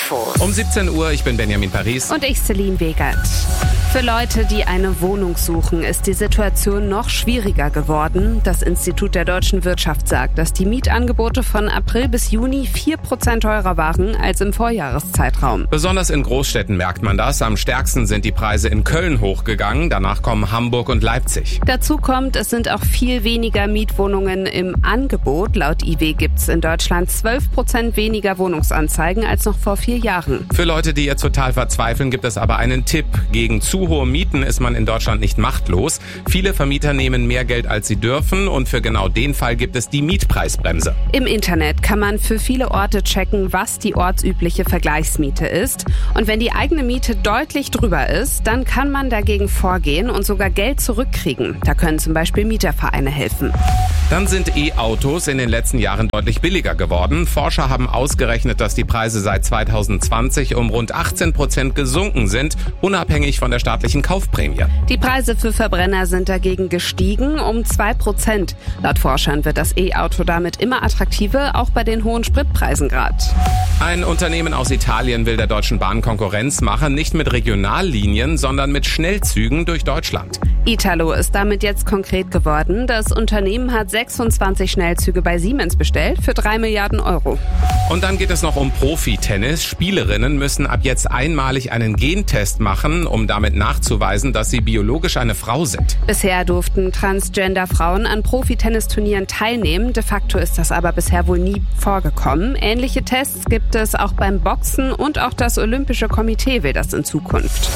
Infos. Um 17 Uhr, ich bin Benjamin Paris. Und ich, Celine Wegert. Für Leute, die eine Wohnung suchen, ist die Situation noch schwieriger geworden. Das Institut der deutschen Wirtschaft sagt, dass die Mietangebote von April bis Juni 4% teurer waren als im Vorjahreszeitraum. Besonders in Großstädten merkt man das. Am stärksten sind die Preise in Köln hochgegangen. Danach kommen Hamburg und Leipzig. Dazu kommt, es sind auch viel weniger Mietwohnungen im Angebot. Laut IW gibt es in Deutschland 12% weniger Wohnungsanzeigen als noch vor 4 Jahren. Für Leute, die jetzt total verzweifeln, gibt es aber einen Tipp. Gegen zu hohe Mieten ist man in Deutschland nicht machtlos. Viele Vermieter nehmen mehr Geld, als sie dürfen. Und für genau den Fall gibt es die Mietpreisbremse. Im Internet kann man für viele Orte checken, was die ortsübliche Vergleichsmiete ist. Und wenn die eigene Miete deutlich drüber ist, dann kann man dagegen vorgehen und sogar Geld zurückkriegen. Da können zum Beispiel Mietervereine helfen. Dann sind E-Autos in den letzten Jahren deutlich billiger geworden. Forscher haben ausgerechnet, dass die Preise seit 2020 um rund 18% gesunken sind, unabhängig von der staatlichen Kaufprämie. Die Preise für Verbrenner sind dagegen gestiegen um 2%. Laut Forschern wird das E-Auto damit immer attraktiver, auch bei den hohen Spritpreisen gerade. Ein Unternehmen aus Italien will der Deutschen Bahn Konkurrenz machen, nicht mit Regionallinien, sondern mit Schnellzügen durch Deutschland. Italo ist damit jetzt konkret geworden. Das Unternehmen hat 26 Schnellzüge bei Siemens bestellt für 3 Milliarden Euro. Und dann geht es noch um Profi-Tennis. Spielerinnen müssen ab jetzt einmalig einen Gentest machen, um damit nachzuweisen, dass sie biologisch eine Frau sind. Bisher durften Transgender-Frauen an Profi-Tennisturnieren teilnehmen. De facto ist das aber bisher wohl nie vorgekommen. Ähnliche Tests gibt es auch beim Boxen und auch das Olympische Komitee will das in Zukunft.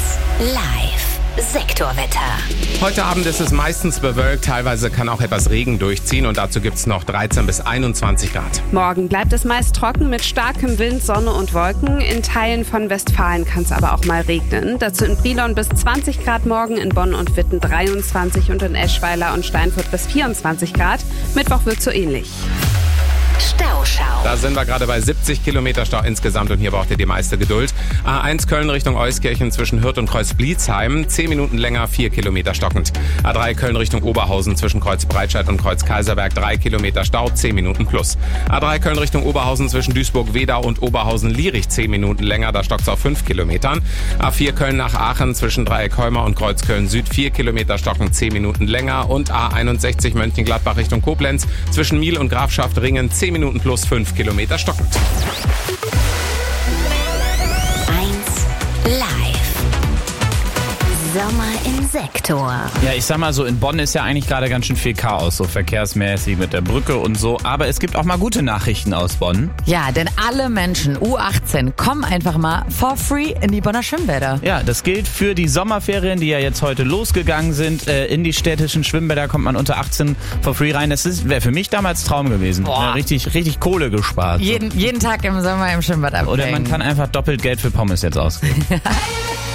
1 Live. Sektorwetter. Heute Abend ist es meistens bewölkt, teilweise kann auch etwas Regen durchziehen und dazu gibt es noch 13 bis 21 Grad. Morgen bleibt es meist trocken mit starkem Wind, Sonne und Wolken. In Teilen von Westfalen kann es aber auch mal regnen. Dazu in Brilon bis 20 Grad morgen, in Bonn und Witten 23 und in Eschweiler und Steinfurt bis 24 Grad. Mittwoch wird so ähnlich. Stauschau. Da sind wir gerade bei 70 Kilometer Stau insgesamt und hier braucht ihr die meiste Geduld. A1 Köln Richtung Euskirchen zwischen Hürth und Kreuz-Bliezheim, 10 Minuten länger, 4 Kilometer stockend. A3 Köln Richtung Oberhausen zwischen Kreuz-Breitscheid und Kreuz-Kaiserberg, 3 Kilometer Stau, 10 Minuten plus. A3 Köln Richtung Oberhausen zwischen Duisburg-Wedau und Oberhausen-Lierich, 10 Minuten länger, da stockt es auf 5 Kilometern. A4 Köln nach Aachen zwischen Dreieck-Holmer und Kreuzköln-Süd, 4 Kilometer stockend, 10 Minuten länger. Und A61 Mönchengladbach Richtung Koblenz zwischen Miel und Grafschaft-Ringen, 10 Minuten plus 5 Kilometer stockend. 1 Live. Sommer im Sektor. Ja, ich sag mal so, in Bonn ist ja eigentlich gerade ganz schön viel Chaos, so verkehrsmäßig mit der Brücke und so. Aber es gibt auch mal gute Nachrichten aus Bonn. Ja, denn alle Menschen U18 kommen einfach mal for free in die Bonner Schwimmbäder. Ja, das gilt für die Sommerferien, die ja jetzt heute losgegangen sind. In die städtischen Schwimmbäder kommt man unter 18 for free rein. Das wäre für mich damals Traum gewesen. Ja, richtig Kohle gespart. Jeden Tag im Sommer im Schwimmbad abbringen. Oder man kann einfach doppelt Geld für Pommes jetzt ausgeben.